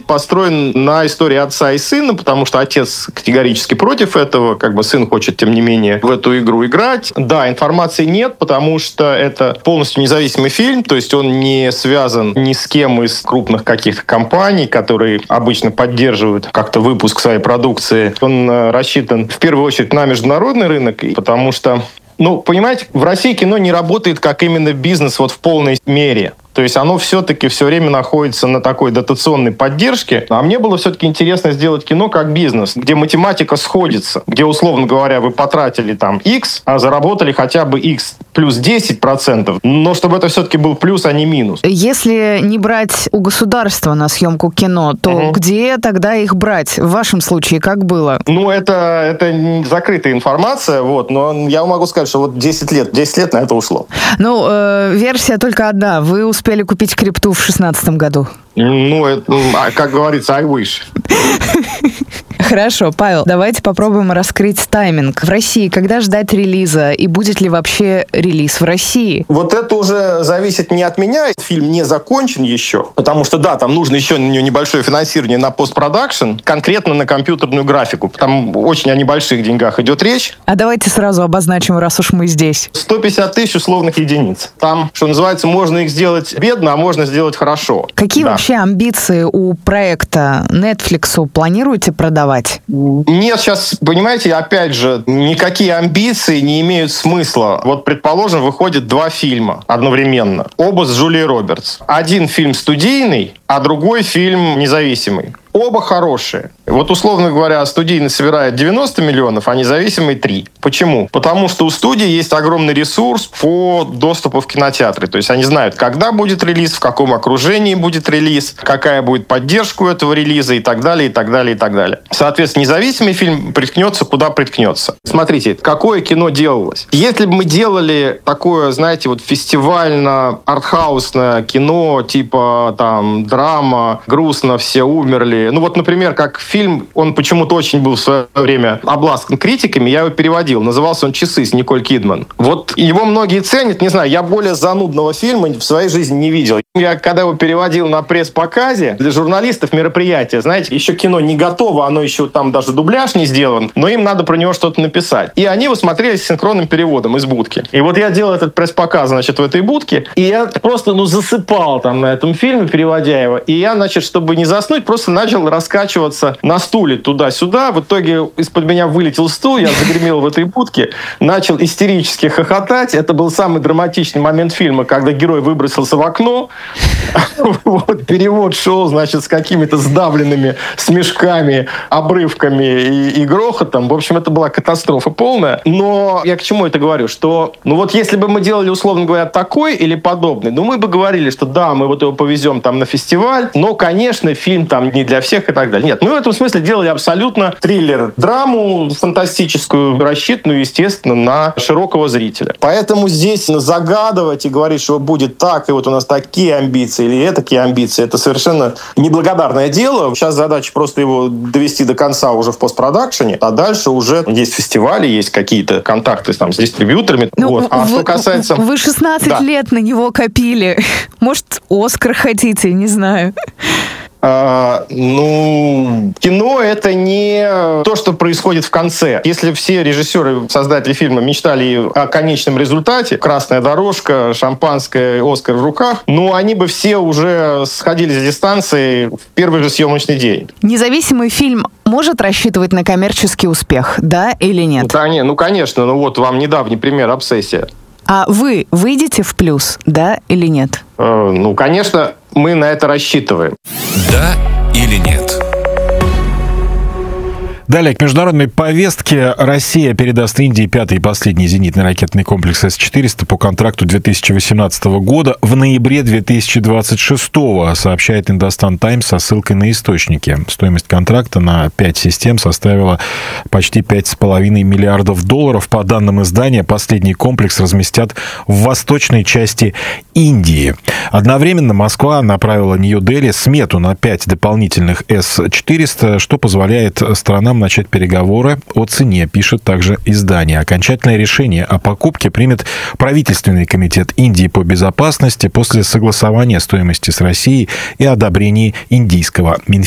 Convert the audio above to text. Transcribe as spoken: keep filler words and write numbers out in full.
построен на истории отца и сына, потому что отец категорически против этого, как бы сын хочет, тем не менее, в эту игру играть. Да, информации нет, потому что это полностью независимый фильм, то есть он не связан ни с кем из крупных каких-то компаний, которые обычно поддерживают как-то выпуск своей продукции. Он рассчитан в первую очередь на международный рынок, потому что, ну, понимаете, в России кино не работает как именно бизнес вот в полной мере. То есть оно все-таки все время находится на такой дотационной поддержке. А мне было все-таки интересно сделать кино как бизнес, где математика сходится, где, условно говоря, вы потратили там X, а заработали хотя бы X плюс десять процентов, но чтобы это все-таки был плюс, а не минус. Если не брать у государства на съемку кино, то угу. где тогда их брать? В вашем случае как было? Ну, это, это закрытая информация, вот, но я могу сказать, что вот десять лет, десять лет на это ушло. Ну, э, версия только одна. Вы успели успели купить крипту в шестнадцатом году? Ну, это, как говорится, I wish. Хорошо, Павел, давайте попробуем раскрыть тайминг. В России когда ждать релиза? И будет ли вообще релиз в России? Вот это уже зависит не от меня. Фильм не закончен еще. Потому что, да, там нужно еще на нее небольшое финансирование на постпродакшн, конкретно на компьютерную графику. Там очень о небольших деньгах идет речь. А давайте сразу обозначим, раз уж мы здесь. сто пятьдесят тысяч условных единиц. Там, что называется, можно их сделать бедно, а можно сделать хорошо. Какие да. вообще амбиции у проекта? Netflix планируете продавать? Нет, сейчас, понимаете, опять же, никакие амбиции не имеют смысла. Вот, предположим, выходит два фильма одновременно. Оба с Джулией Робертс. Один фильм студийный, а другой фильм независимый. Оба хорошие. Вот, условно говоря, студийный собирает девяносто миллионов, а независимый три. Почему? Потому что у студии есть огромный ресурс по доступу в кинотеатры. То есть они знают, когда будет релиз, в каком окружении будет релиз, какая будет поддержка у этого релиза и так далее, и так далее, и так далее. Соответственно, независимый фильм приткнется, куда приткнется. Смотрите, какое кино делалось. Если бы мы делали такое, знаете, вот фестивально-артхаусное кино, типа там драма, грустно, все умерли. Ну вот, например, как фильм, он почему-то очень был в свое время обласкан критиками, я его переводил. Назывался он «Часы» с Николь Кидман. Вот его многие ценят, не знаю, я более занудного фильма в своей жизни не видел. Я когда его переводил на пресс-показе, для журналистов мероприятия, знаете, еще кино не готово, оно еще там даже дубляж не сделан, но им надо про него что-то написать. И они его смотрели с синхронным переводом из будки. И вот я делал этот пресс-показ, значит, в этой будке, и я просто, ну, засыпал там на этом фильме, переводя его. И я, значит, чтобы не заснуть, просто начал раскачиваться на стуле туда-сюда. В итоге из-под меня вылетел стул, я загремел в этой будке, начал истерически хохотать. Это был самый драматичный момент фильма, когда герой выбросился в окно. Вот, перевод шел, значит, с какими-то сдавленными смешками, обрывками и, и грохотом. В общем, это была катастрофа полная. Но я к чему это говорю? Что, ну вот если бы мы делали, условно говоря, такой или подобный, ну мы бы говорили, что да, мы вот его повезем там на фестиваль, но, конечно, фильм там не для всех и так далее. Нет, мы в этом смысле делали абсолютно триллер, драму фантастическую, рассчитанную, естественно, на широкого зрителя. Поэтому здесь загадывать и говорить, что будет так, и вот у нас такие амбиции или такие амбиции, это совершенно неблагодарное дело. Сейчас задача просто его довести до конца уже в постпродакшене, а дальше уже есть фестивали, есть какие-то контакты там, с дистрибьюторами. Ну, вот. А вы, что касается... Вы шестнадцать да. лет на него копили. Может, Оскар хотите, не знаю. А, ну, кино — это не то, что происходит в конце. Если все режиссеры, создатели фильма мечтали о конечном результате, красная дорожка, шампанское, Оскар в руках, ну, они бы все уже сходили с дистанции в первый же съемочный день. Независимый фильм может рассчитывать на коммерческий успех, да или нет? Ну, конечно, ну, конечно. Ну, вот вам недавний пример «Обсессия». А вы выйдете в плюс, да или нет? Э, ну, конечно, мы на это рассчитываем. Да или нет? Далее, к международной повестке. Россия передаст Индии пятый и последний зенитный ракетный комплекс эс четыреста по контракту две тысячи восемнадцатого года в ноябре две тысячи двадцать шестого, сообщает Индостан Таймс со ссылкой на источники. Стоимость контракта на пять систем составила почти пять с половиной миллиардов долларов. По данным издания, последний комплекс разместят в восточной части Индии. Одновременно Москва направила Нью-Дели смету на пять дополнительных эс четыреста, что позволяет странам начать переговоры о цене, пишет также издание. Окончательное решение о покупке примет правительственный комитет Индии по безопасности после согласования стоимости с Россией и одобрения индийского Минфина.